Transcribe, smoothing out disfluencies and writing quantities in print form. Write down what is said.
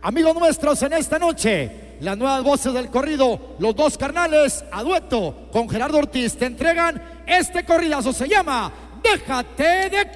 Amigos nuestros, en esta noche, las nuevas voces del corrido, los dos carnales, a dueto con Gerardo Ortiz, te entregan este corridazo. Se llama Déjate de